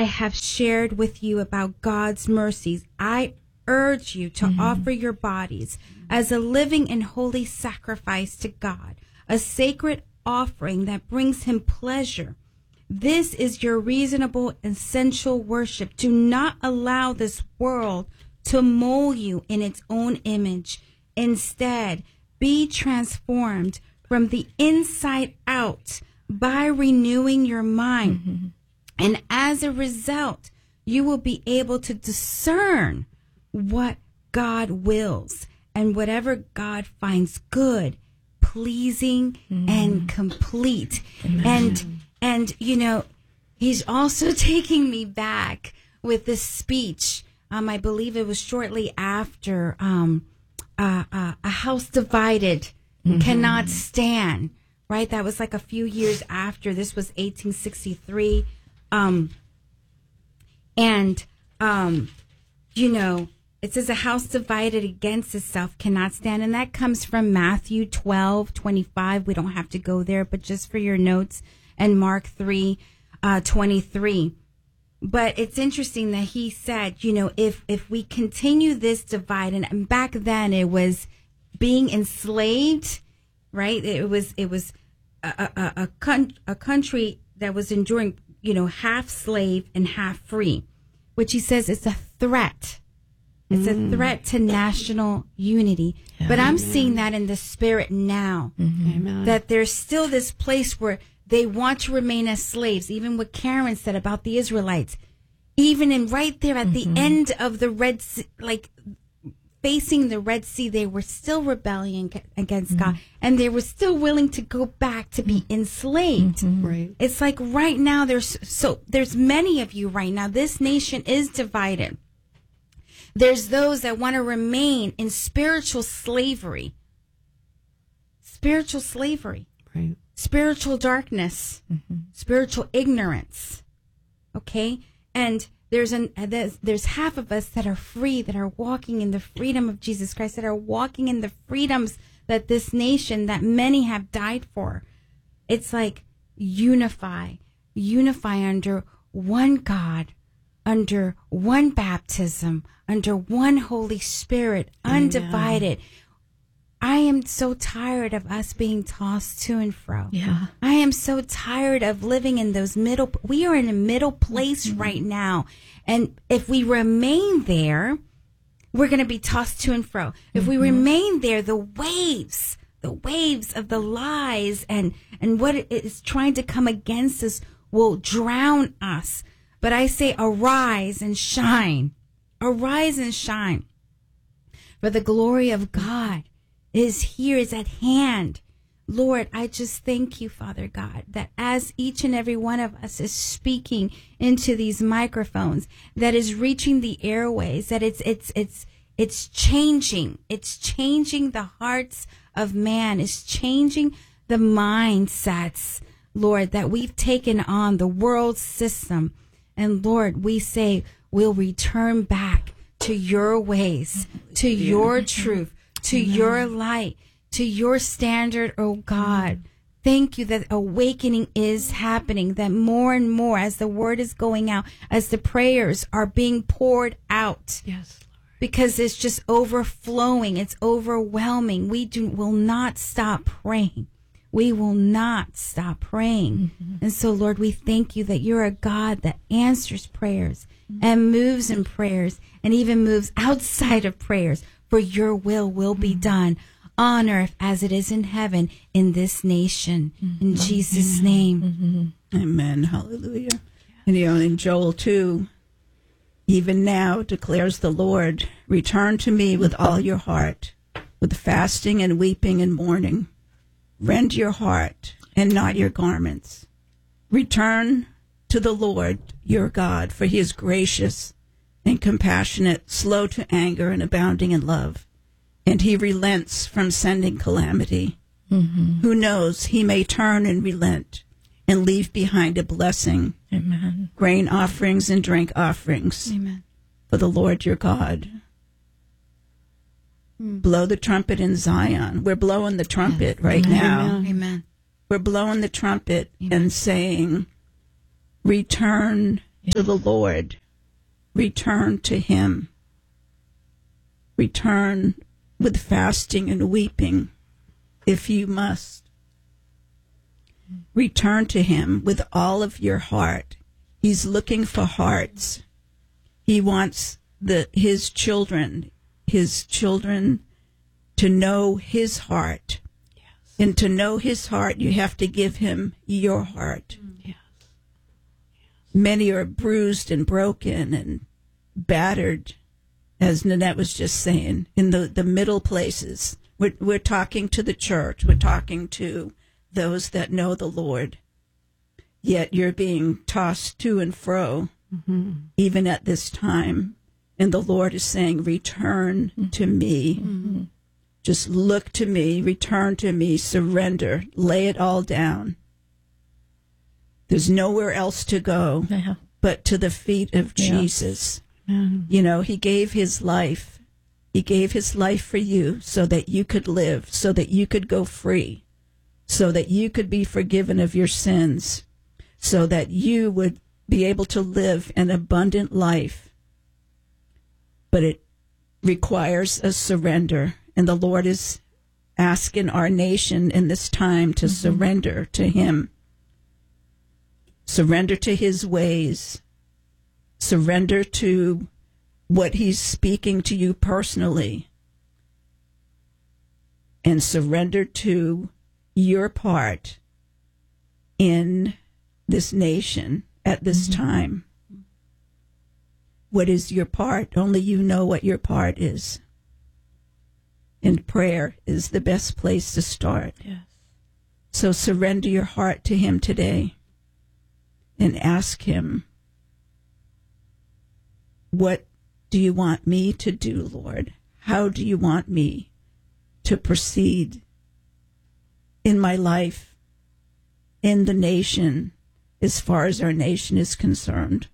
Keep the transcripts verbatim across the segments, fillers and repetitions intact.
have shared with you about God's mercies, I urge you to mm-hmm. offer your bodies as a living and holy sacrifice to God, a sacred offering that brings him pleasure. This is your reasonable, essential worship. Do not allow this world to mold you in its own image. Instead, be transformed from the inside out by renewing your mind. Mm-hmm. And as a result, you will be able to discern what God wills and whatever God finds good, pleasing, mm. and complete. Amen. And, and, you know, he's also taking me back with this speech. Um, I believe it was shortly after, um, uh, uh, a house divided mm-hmm. cannot stand, right? That was like a few years after. This was eighteen sixty-three. Um, and, um, you know, it says a house divided against itself cannot stand. And that comes from Matthew twelve twenty-five. We don't have to go there, but just for your notes, and Mark three twenty-three. But it's interesting that he said, you know, if, if we continue this divide, and back then it was being enslaved, right? It was, it was a, a, a, con- a country that was enduring, you know, half slave and half free, which he says is a threat. It's mm. a threat to national unity. Yeah, but I'm amen. Seeing that in the spirit now, mm-hmm. that there's still this place where they want to remain as slaves, even what Karen said about the Israelites. Even in right there at mm-hmm. the end of the Red Sea, like facing the Red Sea, they were still rebelling against mm-hmm. God, and they were still willing to go back to be enslaved. Mm-hmm. Right. It's like right now there's so there's many of you right now. This nation is divided. There's those that want to remain in spiritual slavery. Spiritual slavery. Right. Spiritual darkness, mm-hmm. spiritual ignorance, okay? And there's an there's, there's half of us that are free, that are walking in the freedom of Jesus Christ, that are walking in the freedoms that this nation, that many have died for. It's like unify, unify under one God, under one baptism, under one Holy Spirit, undivided. Amen. I am so tired of us being tossed to and fro. Yeah. I am so tired of living in those middle. We are in a middle place mm-hmm. right now. And if we remain there, we're going to be tossed to and fro. If mm-hmm. we remain there, the waves, the waves of the lies and, and what is trying to come against us will drown us. But I say, arise and shine. Arise and shine. For the glory of God is here, is at hand. Lord, I just thank you, Father God, that as each and every one of us is speaking into these microphones, that is reaching the airways, that it's it's it's it's changing. It's changing the hearts of man. It's changing the mindsets, Lord, that we've taken on the world system. And Lord, we say we'll return back to your ways, to your truth, to Amen. Your light, to your standard, oh God. Amen. Thank you that awakening is happening, that more and more as the word is going out, as the prayers are being poured out. Yes, Lord. Because it's just overflowing. It's overwhelming. We do will not stop praying. We will not stop praying. Mm-hmm. And so, Lord, we thank you that you're a God that answers prayers mm-hmm. and moves in prayers and even moves outside of prayers. For your will will be done on earth as it is in heaven in this nation. Mm-hmm. In Jesus' Amen. Name. Mm-hmm. Amen. Hallelujah. Yeah. And you know, in Joel two, even now declares the Lord, return to me with all your heart, with fasting and weeping and mourning. Rend your heart and not your garments. Return to the Lord your God, for he is gracious and compassionate, slow to anger and abounding in love. And he relents from sending calamity. Mm-hmm. Who knows, he may turn and relent and leave behind a blessing. Amen. Grain offerings and drink offerings. Amen. For the Lord your God. Mm. Blow the trumpet in Zion. We're blowing the trumpet yes. right Amen. now. Amen. Amen. We're blowing the trumpet Amen. and saying, return to the Lord. Return to him. Return with fasting and weeping, if you must. Return to him with all of your heart. He's looking for hearts. He wants the his children, his children to know his heart. Yes. And to know his heart, you have to give him your heart. Yes. Many are bruised and broken and battered, as Nanette was just saying, in the, the middle places. We're, we're talking to the church. We're talking to those that know the Lord. Yet you're being tossed to and fro, mm-hmm. even at this time. And the Lord is saying, return mm-hmm. to me. Mm-hmm. Just look to me, return to me, surrender, lay it all down. There's nowhere else to go yeah. but to the feet of yeah. Jesus. Mm-hmm. You know, he gave his life. He gave his life for you so that you could live, so that you could go free, so that you could be forgiven of your sins, so that you would be able to live an abundant life. But it requires a surrender. And the Lord is asking our nation in this time to mm-hmm. surrender to him. Surrender to his ways. Surrender to what he's speaking to you personally. And surrender to your part in this nation at this mm-hmm. time. What is your part? Only you know what your part is. And prayer is the best place to start. Yes. So surrender your heart to him today and ask him, what do you want me to do, Lord? How do you want me to proceed in my life, in the nation, as far as our nation is concerned?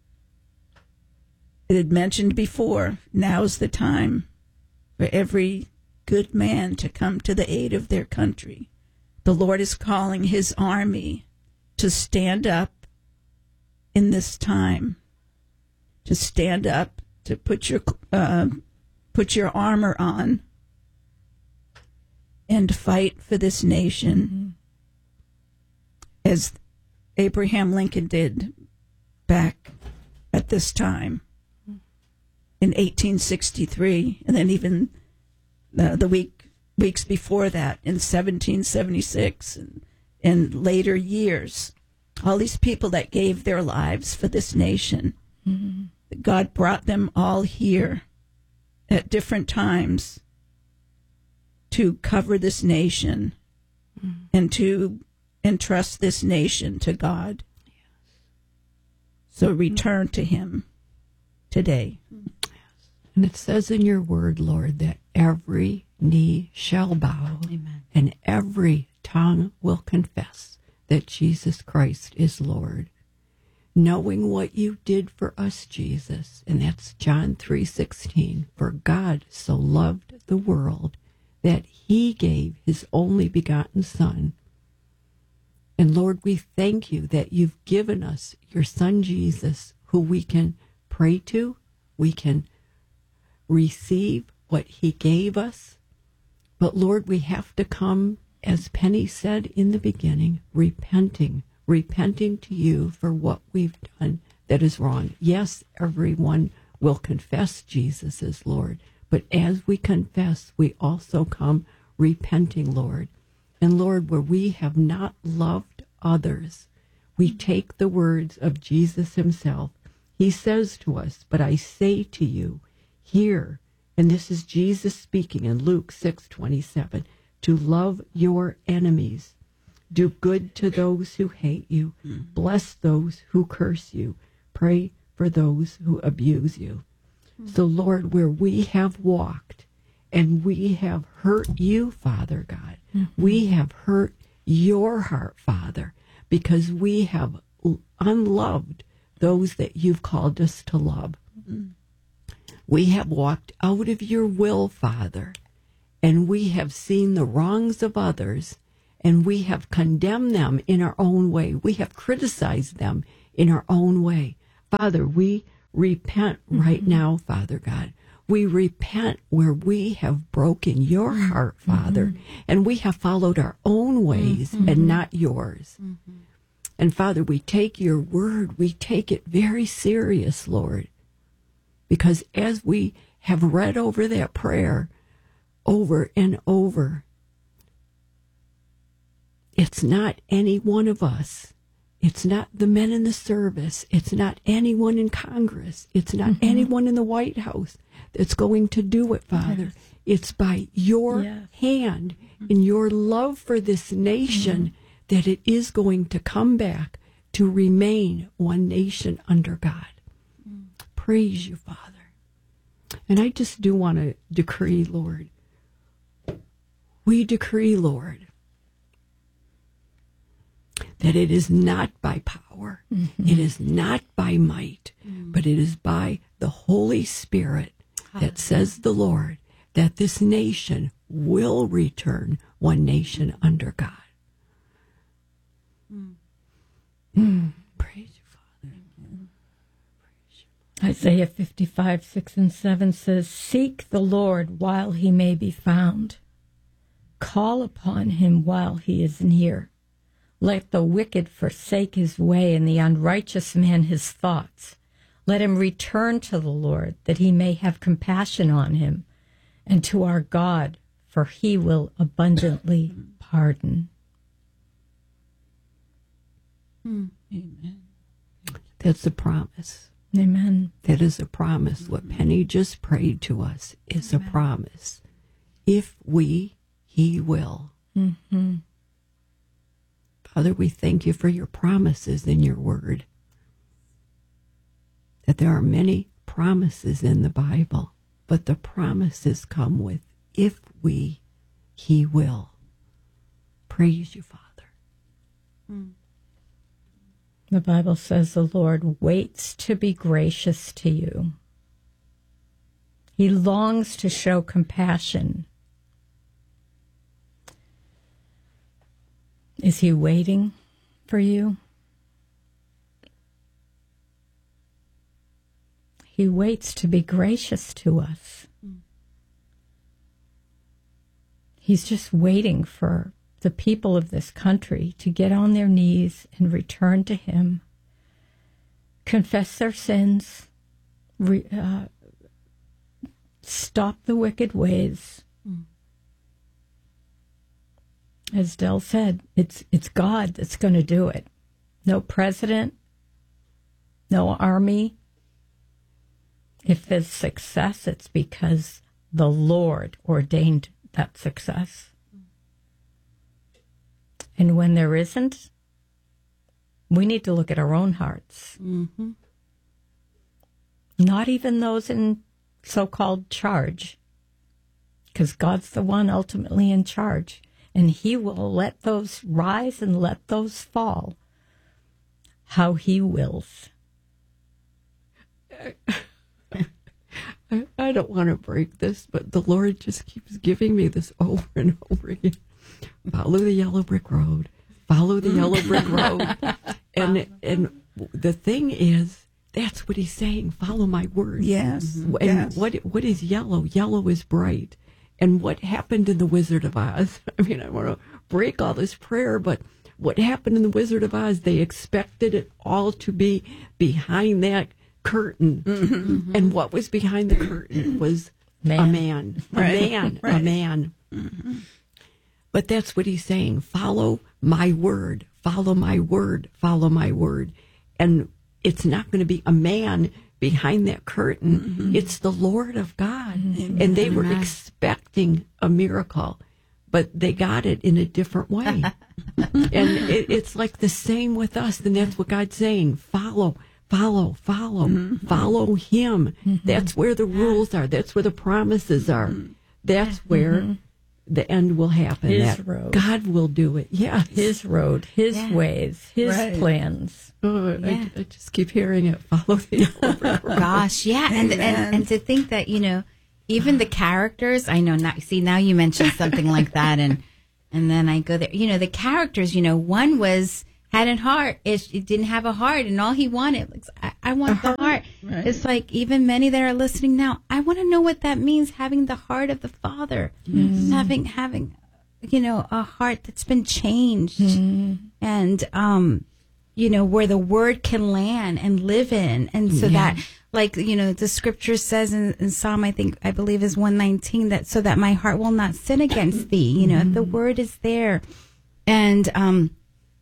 It had mentioned before, now's the time for every good man to come to the aid of their country. The Lord is calling his army to stand up in this time, to stand up, to put your uh, put your armor on and fight for this nation, mm-hmm. as Abraham Lincoln did back at this time in eighteen sixty-three, and then even Uh, the week weeks before that in seventeen seventy-six and, and later years. All these people that gave their lives for this nation. Mm-hmm. God brought them all here at different times to cover this nation mm-hmm. and to entrust this nation to God. Yes. So return to him today. And it says in your word, Lord, that every knee shall bow Amen. And every tongue will confess that Jesus Christ is Lord. Knowing what you did for us, Jesus, and that's John three sixteen, for God so loved the world that he gave his only begotten Son. And Lord, we thank you that you've given us your Son, Jesus, who we can pray to, we can receive what he gave us. But Lord, we have to come, as Penny said in the beginning, repenting, repenting to you for what we've done that is wrong. Yes, everyone will confess Jesus is Lord, but as we confess, we also come repenting, Lord. And Lord, where we have not loved others, we take the words of Jesus himself. He says to us, but I say to you, here, and this is Jesus speaking in Luke six twenty-seven, to love your enemies, do good to those who hate you, mm. bless those who curse you, pray for those who abuse you. Mm. So, Lord, where we have walked and we have hurt you, Father God, mm-hmm. we have hurt your heart, Father, because we have unloved those that you've called us to love. Mm. We have walked out of your will, Father, and we have seen the wrongs of others, and we have condemned them in our own way. We have criticized them in our own way. Father, we repent right mm-hmm. now, Father God. We repent where we have broken your heart, Father, mm-hmm. and we have followed our own ways mm-hmm. and not yours. Mm-hmm. And Father, we take your word, we take it very serious, Lord, because as we have read over that prayer over and over, it's not any one of us. It's not the men in the service. It's not anyone in Congress. It's not mm-hmm. anyone in the White House that's going to do it, Father. Yes. It's by your yes. hand and your love for this nation mm-hmm. that it is going to come back to remain one nation under God. Mm. Praise you, Father. And I just do want to decree, Lord. We decree, Lord, that it is not by power, mm-hmm. it is not by might, mm. but it is by the Holy Spirit that says the Lord, that this nation will return one nation under God. Mm. Mm. Praise you, Father. Mm-hmm. Praise you. Isaiah fifty-five, six and seven says, "Seek the Lord while he may be found. Call upon him while he is near. Let the wicked forsake his way and the unrighteous man his thoughts. Let him return to the Lord, that he may have compassion on him, and to our God, for he will abundantly pardon." Amen. That's a promise. Amen. That is a promise. What Penny just prayed to us is Amen. A promise. If we, he will. Mm-hmm. Father, we thank you for your promises in your word. That there are many promises in the Bible, but the promises come with, if we, he will. Praise you, Father. Mm. The Bible says the Lord waits to be gracious to you. He longs to show compassion. Is he waiting for you? He waits to be gracious to us. He's just waiting for the people of this country to get on their knees and return to him, confess their sins, re, uh, stop the wicked ways. Mm. As Del said, it's it's God that's going to do it. No president, no army. If there's success, it's because the Lord ordained that success. And when there isn't, we need to look at our own hearts. Mm-hmm. Not even those in so-called charge, because God's the one ultimately in charge. And he will let those rise and let those fall how he wills. I, I don't want to break this, but the Lord just keeps giving me this over and over again. Follow the yellow brick road. Follow the yellow brick road. And and the thing is, that's what he's saying. Follow my word. Yes. And yes. what what is yellow? Yellow is bright. And what happened in the Wizard of Oz? I mean, I want to break all this prayer, but what happened in the Wizard of Oz? They expected it all to be behind that curtain. Mm-hmm, mm-hmm. And what was behind the curtain was man. a man. A right. man. Right. A man. Mm-hmm. But that's what he's saying. Follow my word. Follow my word. Follow my word. And it's not going to be a man behind that curtain. Mm-hmm. It's the Lord of God. Mm-hmm. And they were Amen. expecting a miracle, but they got it in a different way. And it, it's like the same with us. And that's what God's saying. Follow, follow, follow, mm-hmm. follow him. Mm-hmm. That's where the rules are. That's where the promises are. Mm-hmm. That's where mm-hmm. the end will happen. His that road. God will do it. Yes. His road, his yeah. ways, his right. plans. Oh, yeah. I, I just keep hearing it. Follow the yellow brick road. Gosh, yeah. And, and and to think that, you know, even the characters, I know now, see, now you mentioned something like that. And, and then I go there, you know, the characters, you know, one was had a heart. It, it didn't have a heart, and all he wanted, like, I, I want the heart. Right. It's like even many that are listening now, I want to know what that means, having the heart of the Father, Mm. having having, you know, a heart that's been changed, Mm. and um, you know, where the Word can land and live in, and so Yeah. that, like, you know, the Scripture says in, in Psalm, I think, I believe is one nineteen, that so that my heart will not sin against thee. You know, if the Word is there, and um.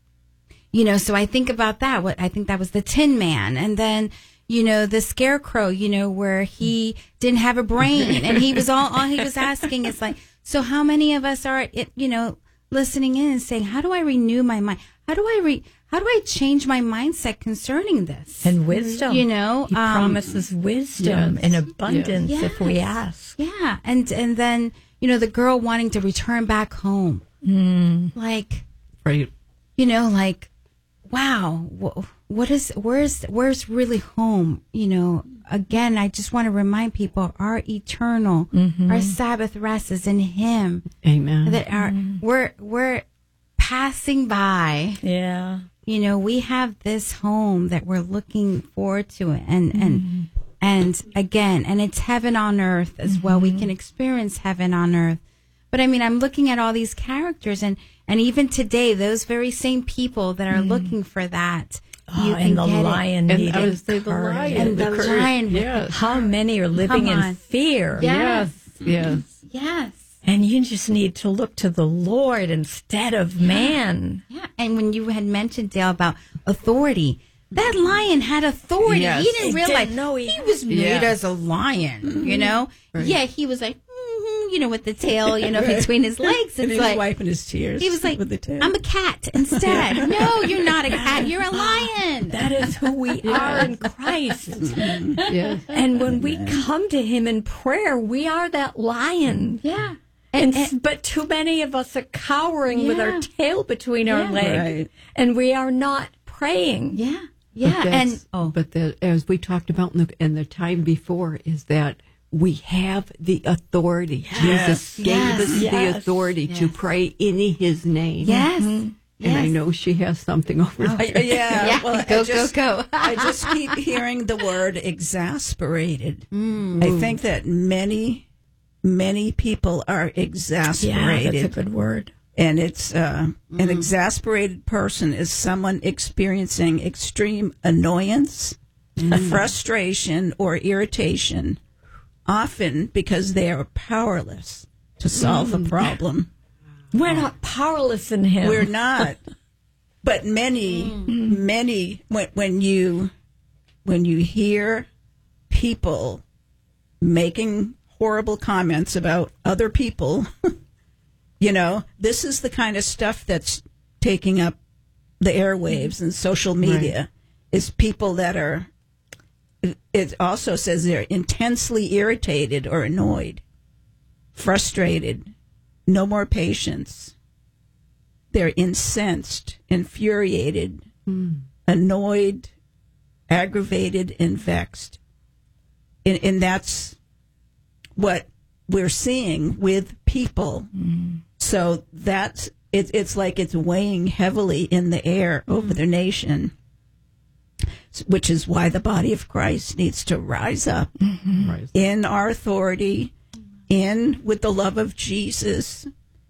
You know, so I think about that. What I think that was the Tin Man, and then, you know, the Scarecrow. You know, where he didn't have a brain, and he was all all he was asking is like, so how many of us are, it, you know, listening in and saying, how do I renew my mind? How do I re? How do I change my mindset concerning this? And wisdom. You know, He um, promises wisdom yes, in abundance yes. if we ask. Yeah, and and then, you know, the girl wanting to return back home, Mm. like, Right. you know, like, wow, wh- what is, where's, where's really home? You know, again, I just want to remind people, our eternal, Mm-hmm. our Sabbath rest is in Him. Amen. That our, we're, we're passing by. Yeah. You know, we have this home that we're looking forward to, and and and again, and it's heaven on earth as well. We can experience heaven on earth. But I mean, I'm looking at all these characters, and and even today, those very same people that are looking for that, Oh, you can and the get lion And needed I would say the courage. lion. And the courage. lion. Yes. How many are living Come in on. fear? Yes. Yes. it. Yes. And you just need to look to the Lord instead of man. Yeah. And when you had mentioned, Dale, about authority, that lion had authority. Yes. He didn't He realize didn't know he- he was made Yeah. as a lion, you know? Right. Yeah, he was like, mm-hmm, you know, with the tail, you know, between his legs. And It's he was like, wiping his tears. he was like, with the tail. I'm a cat instead. No, you're not a cat. You're a lion. That is who we are in Christ. Yes. And when we come to Him in prayer, we are that lion. Yeah. And, And, and but too many of us are cowering with our Yeah. tail between our Yeah. legs, Right. and we are not praying. yeah. But Yeah. that's- And oh, but the, as we talked about in the, in the time before, is that we have the authority. Jesus gave Yes. us Yes. the authority to Yes. pray in His name. yes. And Yes. I know she has something over I- there. yeah, Yeah, well, go, I just, go, go. I just keep hearing the word exasperated. I think that many, many people are Yeah, exasperated. that's a good word. And it's uh, an exasperated person is someone experiencing extreme annoyance, frustration, or irritation, often because they are powerless to solve a problem. We're not powerless in Him. We're not. But many, many, when, when you when you hear people making horrible comments about other people, you know, this is the kind of stuff that's taking up the airwaves and social media. Is people that are. It also says they're intensely irritated or annoyed, frustrated, no more patience. They're incensed, infuriated, annoyed, aggravated, and vexed. And, and that's what we're seeing with people. So that's it, it's like it's weighing heavily in the air over the nation, which is why the body of Christ needs to rise up Right. in our authority, in with the love of Jesus,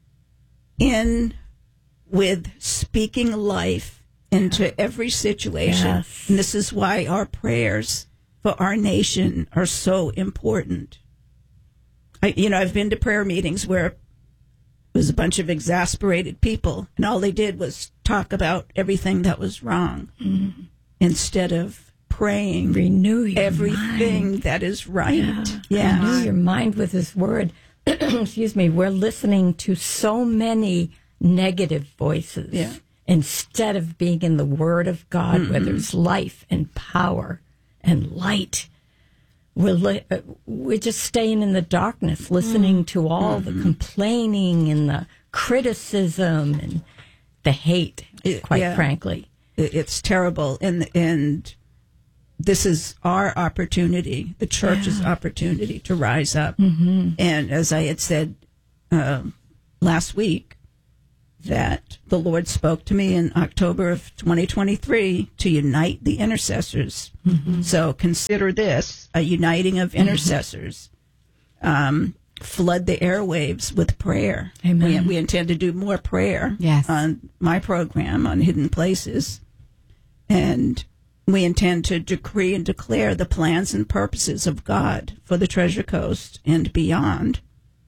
in with speaking life into every situation. Yes. And this is why our prayers for our nation are so important. I, you know, I've been to prayer meetings where it was a bunch of exasperated people, and all they did was talk about everything that was wrong instead of praying Renew your everything mind. that is right. Yeah. Yes. Renew your mind with His Word. Excuse me. We're listening to so many negative voices Yeah. instead of being in the Word of God, where there's life and power and light. We're, li- uh, we're just staying in the darkness, listening to all the complaining and the criticism and the hate, It- quite yeah. frankly. It- It's terrible. And, and this is our opportunity, the church's opportunity to rise up. And as I had said um, last week, that the Lord spoke to me in October of twenty twenty-three to unite the intercessors. Mm-hmm. So consider this a uniting of intercessors. Um, flood the airwaves with prayer. Amen. We, we intend to do more prayer Yes. on my program on Hidden Places. And we intend to decree and declare the plans and purposes of God for the Treasure Coast and beyond.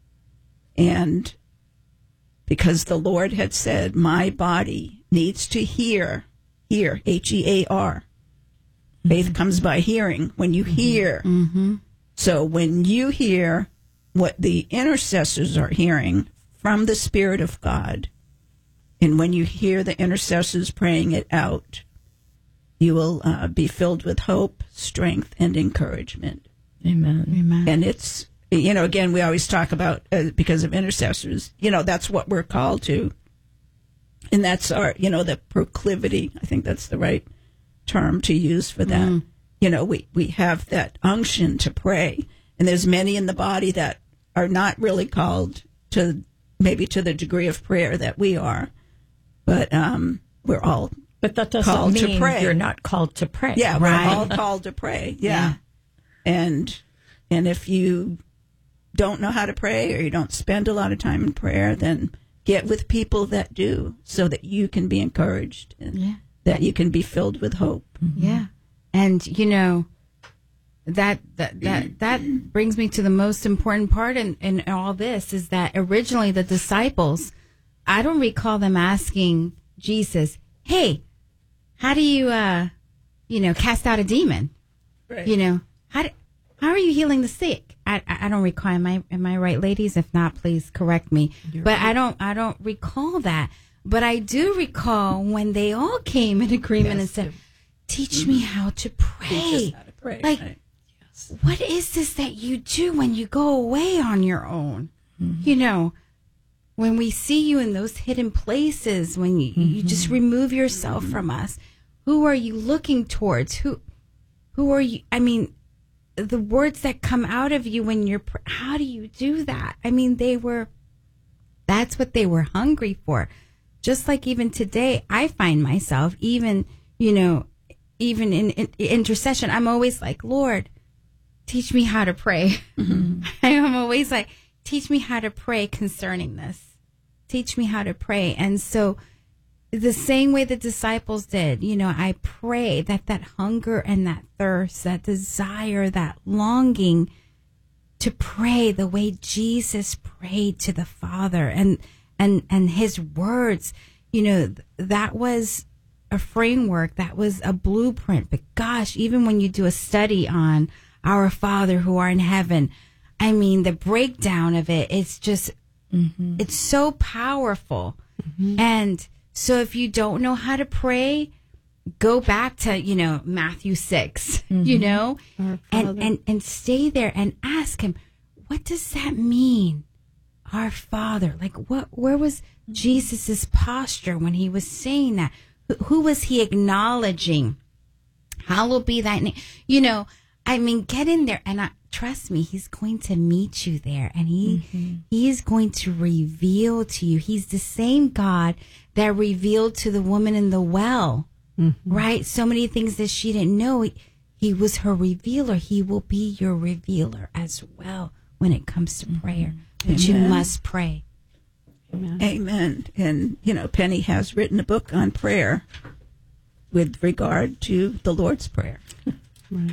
And because the Lord had said, my body needs to hear, hear, H E A R. Mm-hmm. Faith comes by hearing. When you hear. Mm-hmm. So when you hear what the intercessors are hearing from the Spirit of God, and when you hear the intercessors praying it out, you will uh, be filled with hope, strength, and encouragement. Amen. Amen. And it's, you know, again, we always talk about, uh, because of intercessors, you know, that's what we're called to. And that's our, you know, the proclivity. I think that's the right term to use for that. Mm. You know, we, we have that unction to pray. And there's many in the body that are not really called to, maybe to the degree of prayer that we are. But um, we're all But that doesn't called mean to pray. You're not called to pray. Yeah, Right. we're all called to pray. Yeah. Yeah. And and if you don't know how to pray or you don't spend a lot of time in prayer, then get with people that do so that you can be encouraged and Yeah. that you can be filled with hope. Yeah. And you know, that that that that brings me to the most important part in, in all this is that originally the disciples, I don't recall them asking Jesus, hey, how do you uh you know cast out a demon? Right. You know, how do, how are you healing the sick? I I don't recall. Am I am I right, ladies? If not, please correct me. You're but right. I don't I don't recall that. But I do recall when they all came in agreement Yes, and said, to- teach me how to pray. Teach us how to pray. Like, Right. what is this that you do when you go away on your own? Mm-hmm. You know, when we see you in those hidden places, when you, mm-hmm. you just remove yourself mm-hmm. from us, who are you looking towards? Who, who are you? I mean, the words that come out of you when you're, pr- how do you do that? I mean, they were, that's what they were hungry for. Just like even today, I find myself, even, you know, even in, in intercession, I'm always like, Lord, teach me how to pray. Mm-hmm. I am always like, teach me how to pray concerning this. Teach me how to pray. And so the same way the disciples did, you know, I pray that that hunger and that thirst, that desire, that longing to pray the way Jesus prayed to the Father and, and, and his words, you know, that was a framework, that was a blueprint. But gosh, even when you do a study on Our Father who art in heaven, I mean, the breakdown of it, it's just, mm-hmm. it's so powerful. Mm-hmm. And so if you don't know how to pray, go back to, you know, Matthew six, mm-hmm. you know, and, and, and stay there and ask him, what does that mean? Our Father, like what, where was Jesus's posture when he was saying that? Who, who was he acknowledging? Hallowed be thy name. You know, I mean, get in there and I, trust me, he's going to meet you there and he, mm-hmm. he is going to reveal to you. He's the same God that revealed to the woman in the well, mm-hmm. right? So many things that she didn't know. He, he was her revealer. He will be your revealer as well when it comes to prayer. But you must pray. Amen. Amen. And, you know, Penny has written a book on prayer with regard to the Lord's Prayer. Right.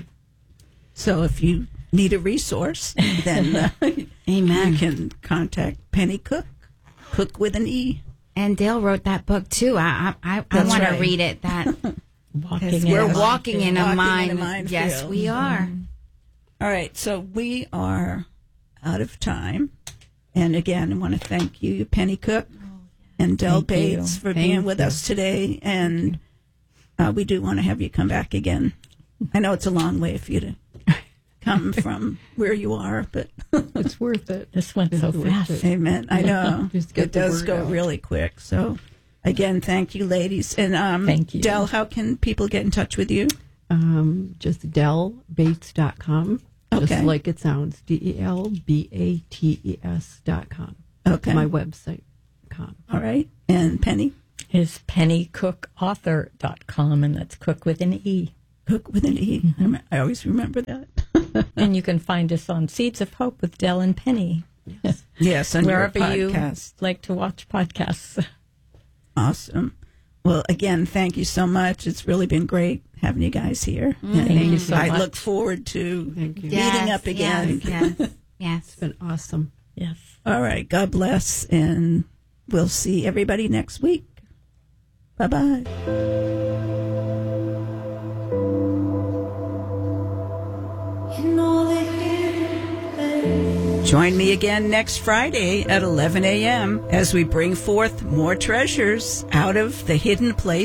So if you need a resource, then uh, Amen. you can contact Penny Cook, Cook with an E. And Dale wrote that book too. I I, I want right. to read it. That Walking we're in a walking in a Walking mind. in a minefield. Yes, we are. Mm-hmm. All right, so we are out of time. And again, I want to thank you, Penny Cook and Del Thank you. Bates, for Thank being with you. us today. And uh, we do want to have you come back again. I know it's a long way for you to come from where you are, but It's worth it. This went so It's worth fast. it. amen. I know. Just get It the does word go out. really quick. So again, thank you, ladies. And um, Thank you. Del, how can people get in touch with you? Um, just del bates dot com. Okay. Just like it sounds, D E L B A T E S dot com. Okay. My website. com. All right. And Penny? Is penny cook author dot com, and that's cook with an E. Cook with an E. Mm-hmm. I always remember that. And you can find us on Seeds of Hope with Del and Penny. Yes. Yes, on Wherever your you podcast. like to watch podcasts. Awesome. Well, again, thank you so much. It's really been great having you guys here. Mm, thank you so I much. look forward to Thank you. meeting up again. Yes, yes, yes. It's been awesome. Yes. All right. God bless. And we'll see everybody next week. Bye-bye. Join me again next Friday at eleven a.m. as we bring forth more treasures out of the hidden place